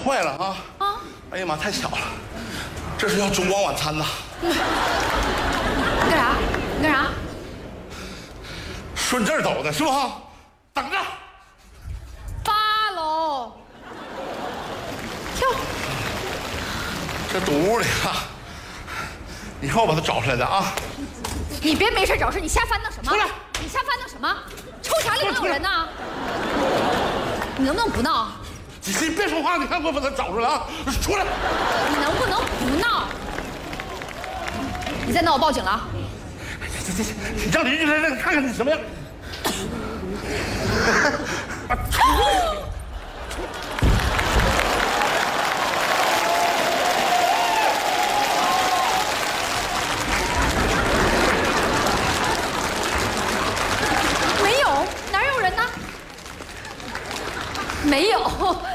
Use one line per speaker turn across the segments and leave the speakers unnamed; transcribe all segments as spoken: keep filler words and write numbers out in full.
坏了啊！啊！哎呀妈，太巧了，这是要烛光晚餐呐。
你干啥？你干啥？
顺这儿走的是不？等着。
八楼。跳。
这堵屋里啊！你看我把它找出来的啊！
你别没事找事，你瞎翻腾什么？
出来！
你瞎翻腾什么？抽匣里能有人呢？你能不能不闹？
你别说话，你看我把它找出来啊！出来！
你能不能不闹？你再闹我报警了啊！
这这这，你让邻居来来看看你什么样。
没有，哪有人呢？没有。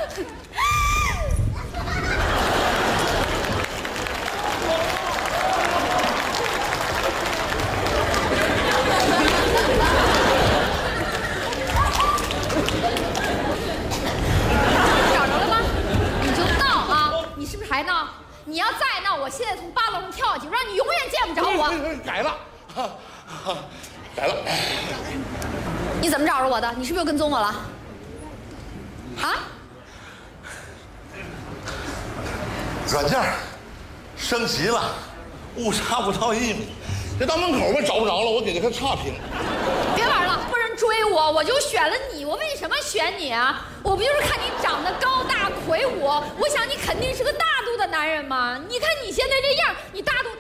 找着了吗？你就闹啊！你是不是还闹？你要再闹，我现在从八楼上跳下去，让你永远见不着我。
改了，改了。
你怎么找着我的？你是不是又跟踪我了？啊？
软件升级了，误差不到一米，这到门口我找不着了，我给他差评。
别玩了，不人追我，我就选了你。我为什么选你啊？我不就是看你长得高大魁梧，我想你肯定是个大度的男人嘛。你看你现在这样，你大度。